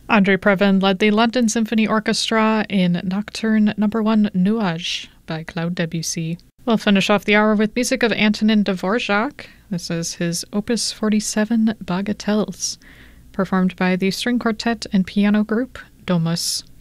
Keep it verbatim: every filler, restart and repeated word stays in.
Andrei Previn led the London Symphony Orchestra in Nocturne Number one Nuage by Claude Debussy. We'll finish off the hour with music of Antonin Dvorak. This is his Opus forty-seven Bagatelles, performed by the string quartet and piano group Domus.